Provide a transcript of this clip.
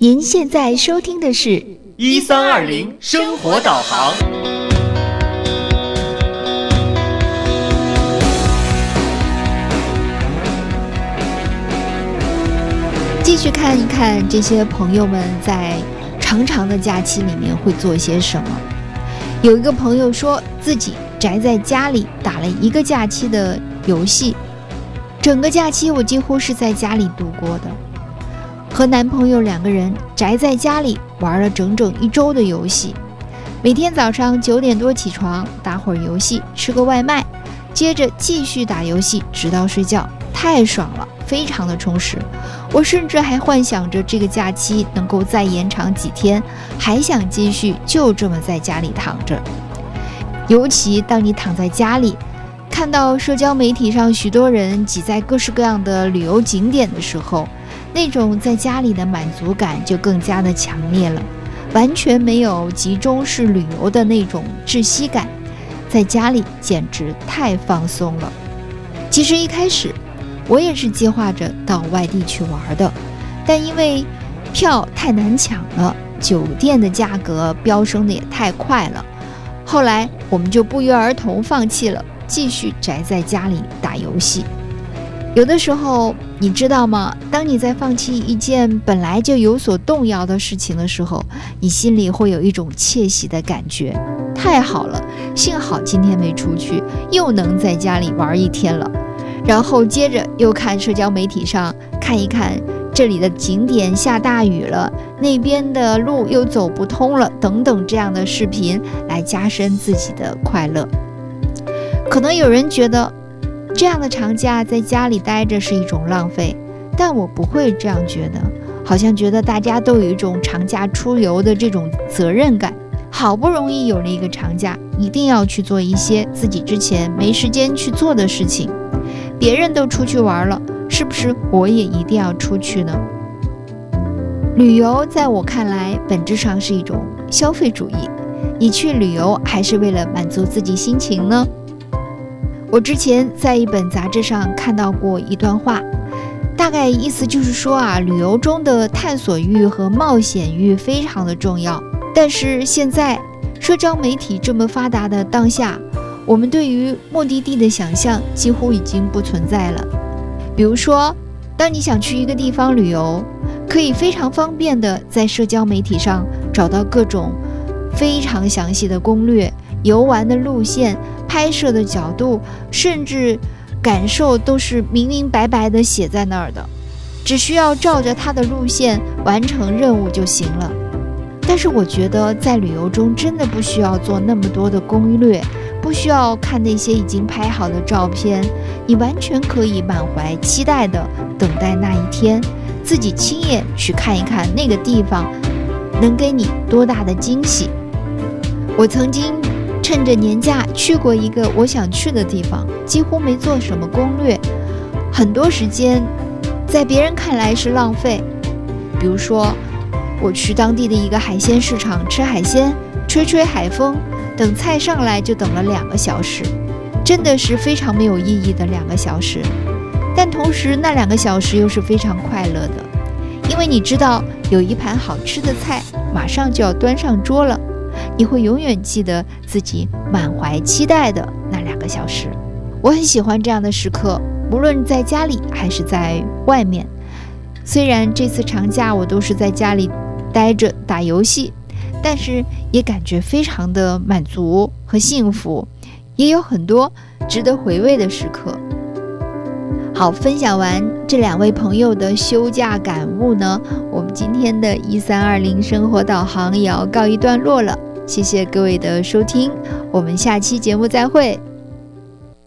您现在收听的是 1320生活导航。 继续看一看这些朋友们在长长的假期里面会做些什么。有一个朋友说自己宅在家里打了一个假期的游戏，整个假期我几乎是在家里度过的，和男朋友2个人宅在家里玩了整整1周的游戏，每天早上9点多起床，打会儿游戏，吃个外卖，接着继续打游戏直到睡觉，太爽了，非常的充实。我甚至还幻想着这个假期能够再延长几天，还想继续就这么在家里躺着。尤其当你躺在家里，看到社交媒体上许多人挤在各式各样的旅游景点的时候，那种在家里的满足感就更加的强烈了，完全没有集中式旅游的那种窒息感，在家里简直太放松了。其实一开始我也是计划着到外地去玩的，但因为票太难抢了，酒店的价格飙升的也太快了，后来我们就不约而同放弃了，继续宅在家里打游戏。有的时候你知道吗，当你在放弃一件本来就有所动摇的事情的时候，你心里会有一种窃喜的感觉，太好了，幸好今天没出去，又能在家里玩1天了。然后接着又看社交媒体上看一看这里的景点下大雨了，那边的路又走不通了，等等这样的视频来加深自己的快乐。可能有人觉得这样的长假在家里待着是一种浪费，但我不会这样觉得，好像觉得大家都有一种长假出游的这种责任感，好不容易有了一个长假，一定要去做一些自己之前没时间去做的事情。别人都出去玩了，是不是我也一定要出去呢？旅游在我看来本质上是一种消费主义，你去旅游还是为了满足自己心情呢？我之前在一本杂志上看到过一段话，大概意思就是说旅游中的探索欲和冒险欲非常的重要，但是现在社交媒体这么发达的当下，我们对于目的地的想象几乎已经不存在了。比如说，当你想去一个地方旅游，可以非常方便的在社交媒体上找到各种非常详细的攻略，游玩的路线，拍摄的角度，甚至感受都是明明白白的写在那儿的，只需要照着它的路线完成任务就行了。但是我觉得在旅游中真的不需要做那么多的攻略，不需要看那些已经拍好的照片，你完全可以满怀期待的等待那一天，自己亲眼去看一看那个地方能给你多大的惊喜。我曾经趁着年假去过一个我想去的地方，几乎没做什么攻略，很多时间在别人看来是浪费。比如说我去当地的一个海鲜市场吃海鲜，吹海风，等菜上来就等了2个小时，真的是非常没有意义的2个小时。但同时那2个小时又是非常快乐的，因为你知道有一盘好吃的菜马上就要端上桌了，你会永远记得自己满怀期待的那2个小时。我很喜欢这样的时刻，无论在家里还是在外面。虽然这次长假我都是在家里待着打游戏，但是也感觉非常的满足和幸福，也有很多值得回味的时刻。好，分享完这2位朋友的休假感悟呢，我们今天的1320生活导航也要告一段落了。谢谢各位的收听，我们下期节目再会。